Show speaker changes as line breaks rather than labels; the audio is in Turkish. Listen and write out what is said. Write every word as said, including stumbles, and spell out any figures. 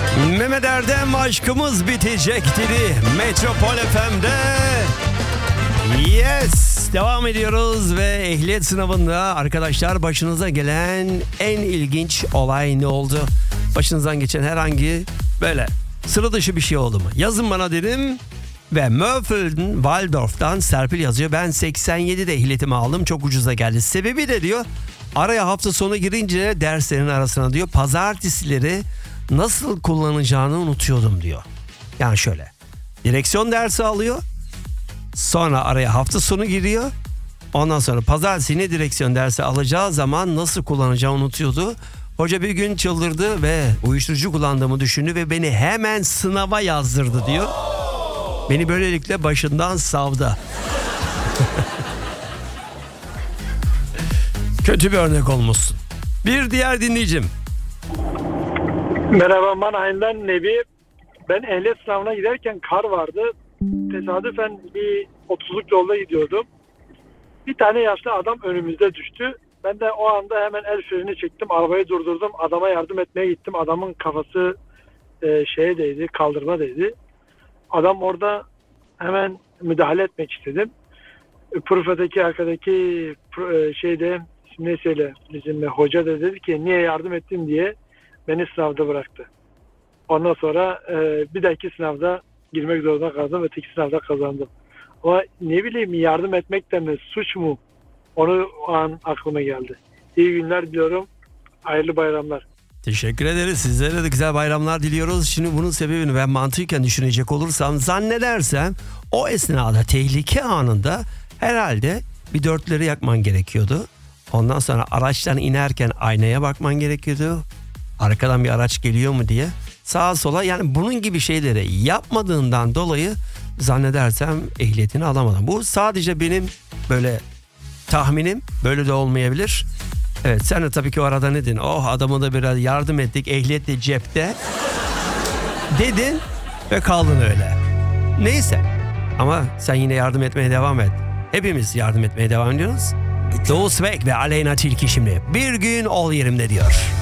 Mehmet Erdem aşkımız bitecektir Metropol F M'de. Yes, devam ediyoruz ve ehliyet sınavında arkadaşlar başınıza gelen en ilginç olay ne oldu? Başınızdan geçen herhangi böyle sıra dışı bir şey oldu mu? Yazın bana dedim. Ve Mörfelden Waldorf'tan Serpil yazıyor. Ben seksen yedide ehliyetimi aldım. Çok ucuza geldi. Sebebi de diyor, araya hafta sonu girince derslerin arasına diyor, pazartesileri nasıl kullanacağını unutuyordum diyor. Yani şöyle, direksiyon dersi alıyor. Sonra araya hafta sonu giriyor. Ondan sonra pazartesi yine direksiyon dersi alacağı zaman nasıl kullanacağını unutuyordu. Hoca bir gün çıldırdı ve uyuşturucu kullandığımı düşündü ve beni hemen sınava yazdırdı diyor. Beni böylelikle başından savdı. Kötü bir örnek olmuşsun. Bir diğer dinleyicim.
Merhaba, Mannheim'den Nebi. Ben ehliyet sınavına giderken kar vardı. Tesadüfen bir otuzluk yolda gidiyordum. Bir tane yaşlı adam önümüzde düştü. Ben de o anda hemen el freni çektim. Arabayı durdurdum. Adama yardım etmeye gittim. Adamın kafası e, şeye değdi, kaldırma değdi. Adam orada hemen müdahale etmek istedim. Profa'daki arkadaki e, şeyde şimdi neyse bizim hoca da dedi ki niye yardım ettin diye beni sınavda bıraktı. Ondan sonra e, bir dahaki sınavda girmek zorunda kaldım ve tek sınavda kazandım. Ama ne bileyim, yardım etmek de mi, suç mu? Onu o an aklıma geldi. İyi günler diliyorum. Hayırlı bayramlar.
Teşekkür ederiz. Sizlere de güzel bayramlar diliyoruz. Şimdi bunun sebebini ben mantıken düşünecek olursam zannedersem o esnada tehlike anında herhalde bir dörtleri yakman gerekiyordu. Ondan sonra araçtan inerken aynaya bakman gerekiyordu. Arkadan bir araç geliyor mu diye. Sağa sola, yani bunun gibi şeyleri yapmadığından dolayı zannedersem ehliyetini alamadım. Bu sadece benim böyle tahminim, böyle de olmayabilir. Evet, sen de tabii ki o arada ne dedin? Oh, adamı da biraz yardım ettik, ehliyet de cepte dedin ve kaldın öyle. Neyse, ama sen yine yardım etmeye devam et. Hepimiz yardım etmeye devam ediyoruz. Doğu Svek ve Aleyna Tilki şimdi bir gün ol yerimde diyor.